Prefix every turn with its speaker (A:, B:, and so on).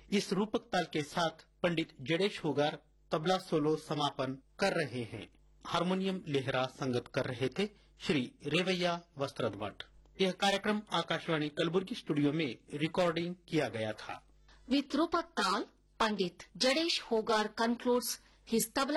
A: इस रूपक ताल के साथ पंडित जडेश होगार तबला सोलो समापन कर रहे हैं। हारमोनियम लेहरा संगत कर रहे थे श्री रेवैया वस्त्रद मठ। यह कार्यक्रम आकाशवाणी कलबुर्गी स्टूडियो में रिकॉर्डिंग किया गया था।
B: With रूपक ताल, Pandit Jadesh Hogar concludes his tabla